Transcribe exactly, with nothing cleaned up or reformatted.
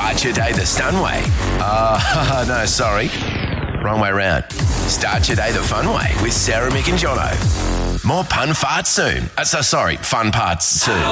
Start your day the stun way. Uh, no, sorry. Wrong way round. Start your day the fun way with Sarah, Mick and Jono. More pun farts soon. Uh, so sorry, fun parts soon.